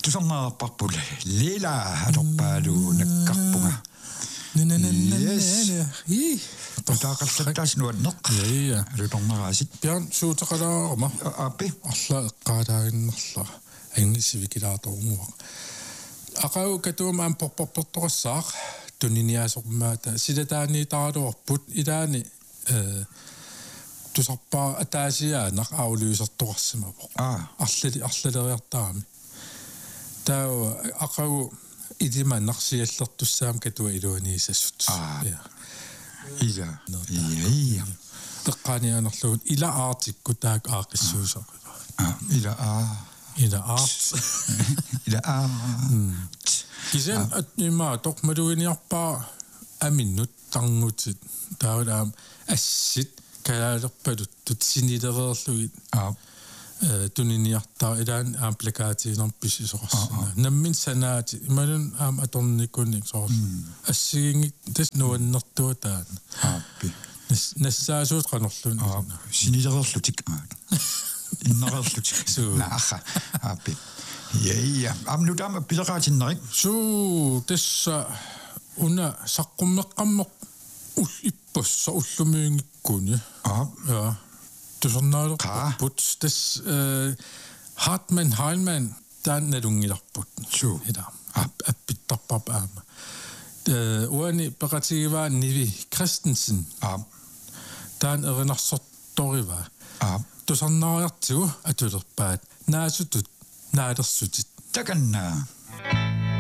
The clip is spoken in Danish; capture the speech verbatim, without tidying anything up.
tusarnaarparpula lila atorpaalu nakkarpunga yes i taaqallattaas nuanneq ja alutornaraasit Bjørn suutaqalaarma appi arla eqqaalaaginnerla angissivigilaatorumuaq aqau katuum am porporportorsaaq tuniniaasormaata silataaniitaaluarput ilaani э тусарпаа атаасиаанақ аулуисертоқарсимапоқ аа арлали арлалериартаами таа ақагу идиманнарсиаллертуссаам катуа илуаниисассут аа я ила ия теққанианерлугут ила аартикку таак аақиссуусақива аа ила аа ила аарт ила аа кисен атнима тоқмалугиниарпаа аминнут тарнгутит таулаам ассит калаалерпалут тутсинилереерлугит аа э тунниартаа илаан ааппликаатиинер писисоқарсина наммин санаати ималун аам аторникунник соорл ассигингит тас нуаннертуа таан ааппи нассаасуут канерлун аа синилереерлутик аа иннерерлутик нааха ааппи яия амнутама пилераатиннерик суу тасса уна саққуммеққаммоқ ул иппасса уллумиингиккуни аа ja тусарнаалерпут тас э Hartmann Heilmann таанналунгиларпут суу ида аппиттарпап аама э уани пеқатигиваа ниви Christensen аа таан эринарсорторива аа тусарнаариартигу атулерпаат наасутут наалерсутит таканна